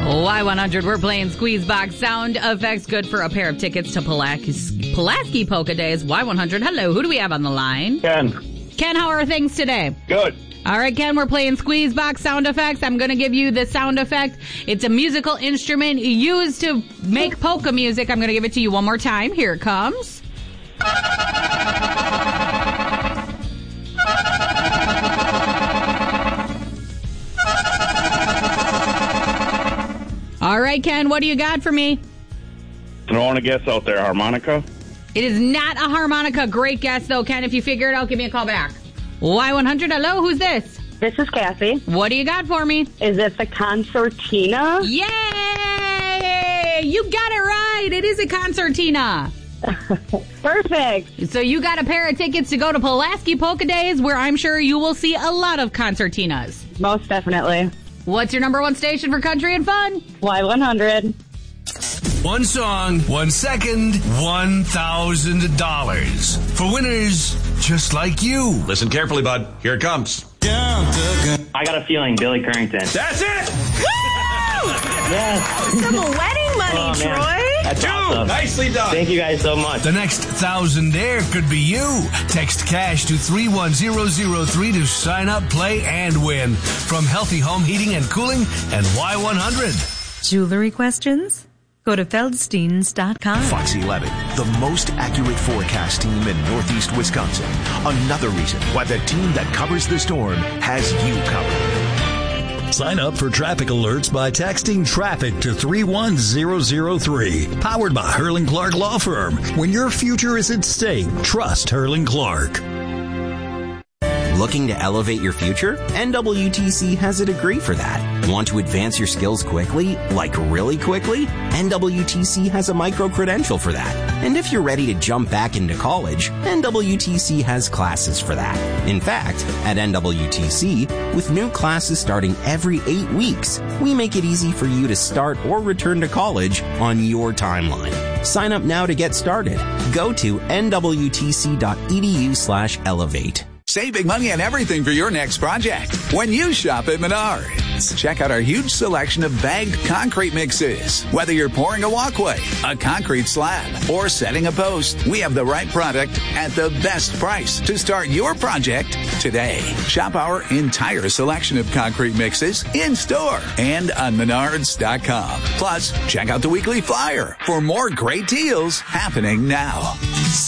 Y100, we're playing Squeeze Box sound effects, good for a pair of tickets to Pulaski Polka Days. Y100, hello, who do we have on the line? Ken. Ken, how are things today? Good. All right, Ken, we're playing Squeeze Box sound effects. I'm going to give you the sound effect. It's a musical instrument used to make polka music. I'm going to give it to you one more time. Here it comes. All right, Ken, what do you got for me? Throwing a guess out there, harmonica? It is not a harmonica. Great guess, though, Ken. If you figure it out, give me a call back. Y100, hello, who's this? This is Kathy. What do you got for me? Is this a concertina? Yay! You got it right. It is a concertina. Perfect. So you got a pair of tickets to go to Pulaski Polka Days, where I'm sure you will see a lot of concertinas. Most definitely. What's your number one station for country and fun? Y100. One song, 1 second, $1,000. For winners just like you. Listen carefully, bud. Here it comes. I got a feeling, Billy Currington. That's it! Yes. Some wedding money, Troy. That's awesome. Nicely done. Thank you guys so much. The next $1,000 could be you. Text cash to 31003 to sign up, play, and win. From Healthy Home Heating and Cooling and Y100. Jewelry questions? Go to Feldsteins.com. Fox 11, the most accurate forecast team in Northeast Wisconsin. Another reason why the team that covers the storm has you covered. Sign up for traffic alerts by texting traffic to 31003. Powered by Hurling Clark Law Firm. When your future is at stake, trust Hurling Clark. Looking to elevate your future? NWTC has a degree for that. Want to advance your skills quickly? Like really quickly? NWTC has a micro-credential for that. And if you're ready to jump back into college, NWTC has classes for that. In fact, at NWTC, with new classes starting every 8 weeks, we make it easy for you to start or return to college on your timeline. Sign up now to get started. Go to nwtc.edu/elevate. Save big money on everything for your next project when you shop at Menards. Check out our huge selection of bagged concrete mixes. Whether you're pouring a walkway, a concrete slab, or setting a post, we have the right product at the best price to start your project today. Shop our entire selection of concrete mixes in store and on Menards.com. Plus, check out the weekly flyer for more great deals happening now.